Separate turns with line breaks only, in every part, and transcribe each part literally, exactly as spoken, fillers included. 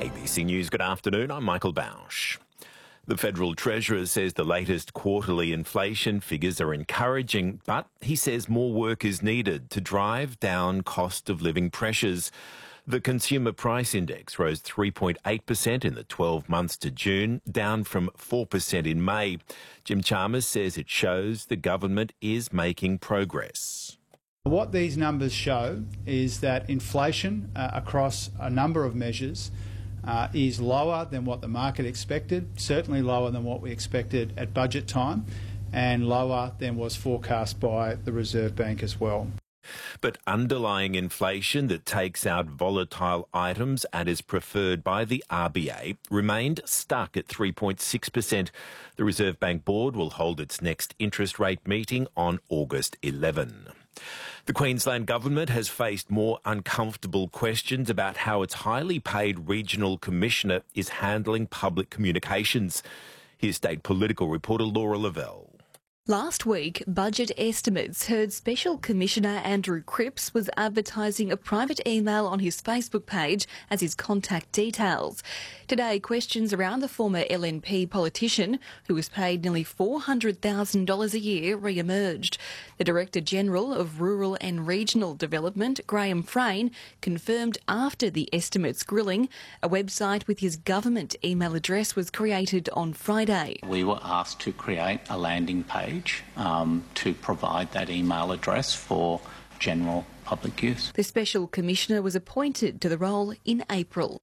A B C News, good afternoon. I'm Michael Bausch. The Federal Treasurer says the latest quarterly inflation figures are encouraging, but he says more work is needed to drive down cost of living pressures. The Consumer Price Index rose three point eight percent in the twelve months to June, down from four percent in May. Jim Chalmers says it shows the government is making progress.
What these numbers show is that inflation uh, across a number of measures uh, is lower than what the market expected, certainly lower than what we expected at budget time, and lower than was forecast by the Reserve Bank as well.
But underlying inflation that takes out volatile items and is preferred by the R B A remained stuck at three point six percent. The Reserve Bank Board will hold its next interest rate meeting on August eleventh. The Queensland Government has faced more uncomfortable questions about how its highly paid regional commissioner is handling public communications. Here's state political reporter Laura Lavelle.
Last week, Budget Estimates heard Special Commissioner Andrew Cripps was advertising a private email on his Facebook page as his contact details. Today, questions around the former L N P politician, who was paid nearly four hundred thousand dollars a year, re-emerged. The Director-General of Rural and Regional Development, Graham Frayne, confirmed after the Estimates grilling, a website with his government email address was created on Friday.
We were asked to create a landing page Um, to provide that email address for general public use.
The Special Commissioner was appointed to the role in April.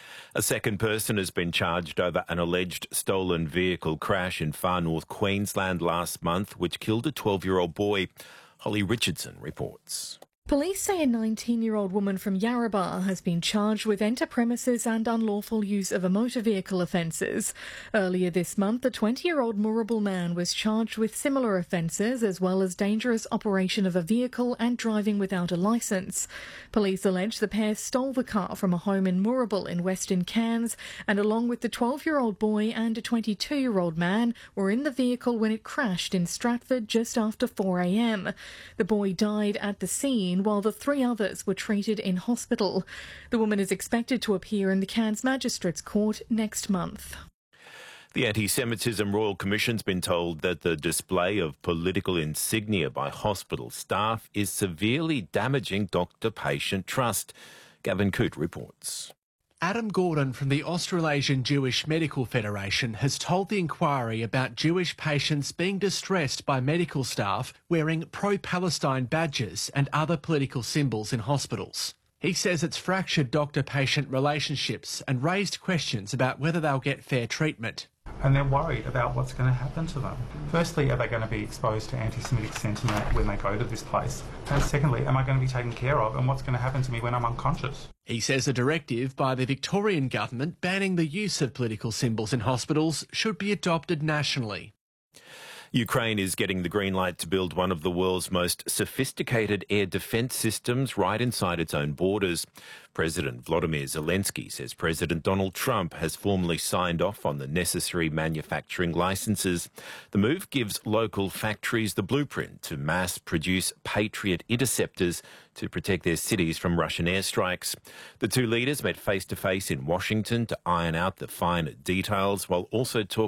A second person has been charged over an alleged stolen vehicle crash in far north Queensland last month, which killed a twelve-year-old boy. Holly Richardson reports.
Police say a nineteen-year-old woman from Yarrabah has been charged with enter premises and unlawful use of a motor vehicle offences. Earlier this month, a twenty-year-old Moorabool man was charged with similar offences as well as dangerous operation of a vehicle and driving without a licence. Police allege the pair stole the car from a home in Moorabool in Western Cairns and along with the twelve-year-old boy and a twenty-two-year-old man were in the vehicle when it crashed in Stratford just after four a m. The boy died at the scene while the three others were treated in hospital. The woman is expected to appear in the Cairns Magistrates Court next month.
The Anti-Semitism Royal Commission's been told that the display of political insignia by hospital staff is severely damaging doctor-patient trust. Gavin Coote reports.
Adam Gordon from the Australasian Jewish Medical Federation has told the inquiry about Jewish patients being distressed by medical staff wearing pro-Palestine badges and other political symbols in hospitals. He says it's fractured doctor-patient relationships and raised questions about whether they'll get fair treatment.
And they're worried about what's going to happen to them. Firstly, are they going to be exposed to anti-Semitic sentiment when they go to this place? And secondly, am I going to be taken care of, and what's going to happen to me when I'm unconscious?
He says a directive by the Victorian government banning the use of political symbols in hospitals should be adopted nationally.
Ukraine is getting the green light to build one of the world's most sophisticated air defence systems right inside its own borders. President Volodymyr Zelensky says President Donald Trump has formally signed off on the necessary manufacturing licences. The move gives local factories the blueprint to mass-produce Patriot interceptors to protect their cities from Russian airstrikes. The two leaders met face-to-face in Washington to iron out the fine details while also talking